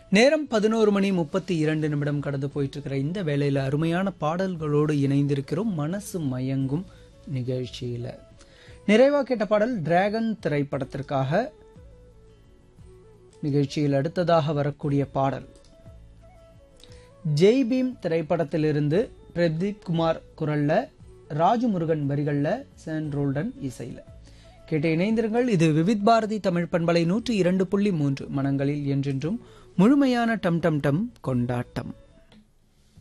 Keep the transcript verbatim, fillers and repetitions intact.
நேரம் பதினோரு மணி முப்பத்தி இரண்டு நிமிடம் கடந்து போயிட்டு இருக்கிற இந்த வேளையில அருமையான பாடல்களோடு இணைந்திருக்கிறோம் மனசு மயங்கும் நிகழ்ச்சியில. நிறைவா கேட்ட பாடல் டிராகன் திரைப்படத்திற்காக. நிகழ்ச்சியில் அடுத்ததாக வரக்கூடிய பாடல் ஜெய்பீம் திரைப்படத்திலிருந்து பிரதீப் குமார் குரல்ல, ராஜமுருகன் வரிகள்ல, சான் ரோல்டன் இசையில. கேட்டு இணைந்திருங்கள். இது விவித் பாரதி தமிழ் பண்பலை நூற்றி இரண்டு புள்ளி மூன்று. மனங்களில் என்றென்றும் முழுமையான டம் டம் டம் கொண்டாட்டம்.